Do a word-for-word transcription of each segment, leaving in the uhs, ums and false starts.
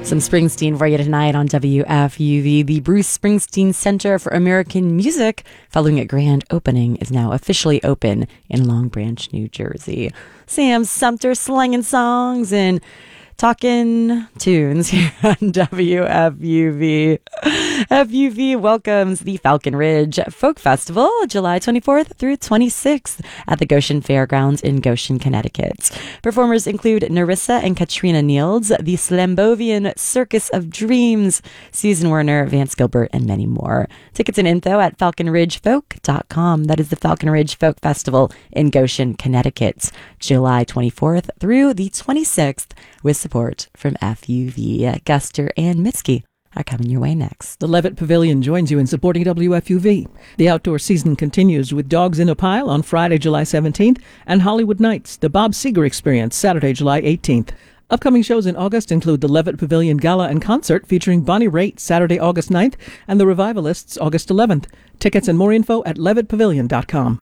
Some Springsteen for you tonight on W F U V. The Bruce Springsteen Center for American Music, following a grand opening, is now officially open in Long Branch, New Jersey. Sam Sumter slinging songs and talking tunes here on W F U V. F U V welcomes the Falcon Ridge Folk Festival, July twenty-fourth through twenty-sixth at the Goshen Fairgrounds in Goshen, Connecticut. Performers include Narissa and Katrina Nields, the Slambovian Circus of Dreams, Susan Werner, Vance Gilbert, and many more. Tickets and info at falcon ridge folk dot com. That is the Falcon Ridge Folk Festival in Goshen, Connecticut, July twenty-fourth through the twenty-sixth, with support from F U V. Guster and Mitski are coming your way next. The Levitt Pavilion joins you in supporting W F U V. The outdoor season continues with Dogs in a Pile on Friday, July seventeenth, and Hollywood Nights, the Bob Seger Experience, Saturday, July eighteenth. Upcoming shows in August include the Levitt Pavilion Gala and Concert featuring Bonnie Raitt, Saturday, August ninth, and the Revivalists, August eleventh. Tickets and more info at levitt pavilion dot com.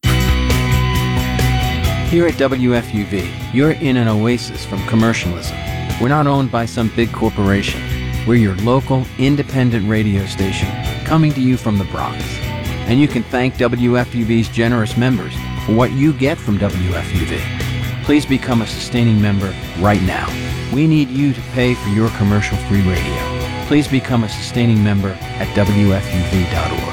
Here at W F U V, you're in an oasis from commercialism. We're not owned by some big corporation. We're your local, independent radio station, coming to you from the Bronx. And you can thank W F U V's generous members for what you get from W F U V. Please become a sustaining member right now. We need you to pay for your commercial-free radio. Please become a sustaining member at W F U V dot org.